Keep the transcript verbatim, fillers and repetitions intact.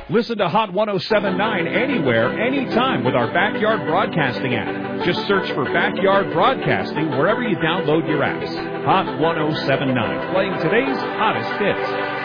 Listen to Hot one oh seven point nine anywhere, anytime with our Backyard Broadcasting app. Just search for Backyard Broadcasting wherever you download your apps. Hot one oh seven point nine, playing today's hottest hits.